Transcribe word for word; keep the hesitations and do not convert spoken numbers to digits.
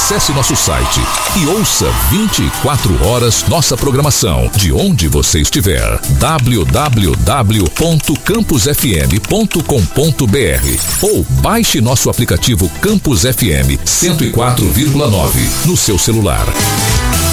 Acesse nosso site e ouça vinte e quatro horas nossa programação de onde você estiver. w w w ponto campus f m ponto com ponto b r ou baixe nosso aplicativo Campus F M cento e quatro vírgula nove no seu celular.